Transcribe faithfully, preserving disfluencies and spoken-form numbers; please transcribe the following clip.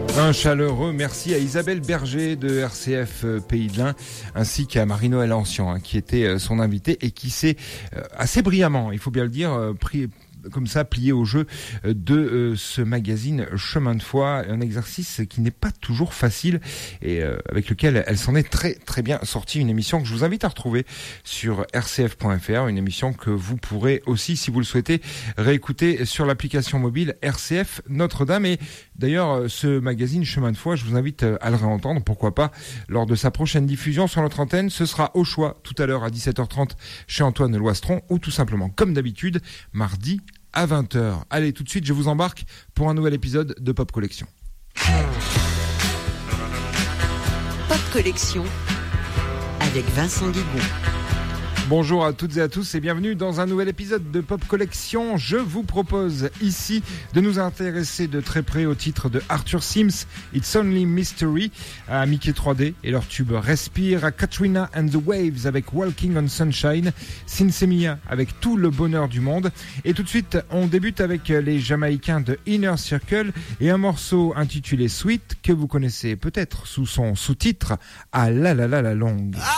Un chaleureux merci à Isabelle Berger de R C F Pays de l'Ain ainsi qu'à Marie-Noël Ancien hein, qui était son invitée et qui s'est euh, assez brillamment, il faut bien le dire, euh, pris comme ça plié au jeu de euh, ce magazine Chemin de foi, un exercice qui n'est pas toujours facile et euh, avec lequel elle s'en est très très bien sortie. Une émission que je vous invite à retrouver sur r c f point f r, une émission que vous pourrez aussi, si vous le souhaitez, réécouter sur l'application mobile R C F Notre-Dame. Et d'ailleurs, ce magazine Chemin de foi, je vous invite à le réentendre, pourquoi pas, lors de sa prochaine diffusion sur notre antenne. Ce sera au choix tout à l'heure à dix-sept heures trente chez Antoine Loistron ou tout simplement, comme d'habitude, mardi à vingt heures. Allez, tout de suite, je vous embarque pour un nouvel épisode de Pop Collection. Pop Collection avec Vincent Guigon. Bonjour à toutes et à tous et bienvenue dans un nouvel épisode de Pop Collection. Je vous propose ici de nous intéresser de très près au titre de Arthur Sims, It's Only Mystery, à Mickey trois D et leur tube Respire, à Katrina and the Waves avec Walking on Sunshine, Sinsemilla avec Tout le bonheur du monde. Et tout de suite, on débute avec les Jamaïcains de Inner Circle et un morceau intitulé Sweet que vous connaissez peut-être sous son sous-titre À la la la la longue.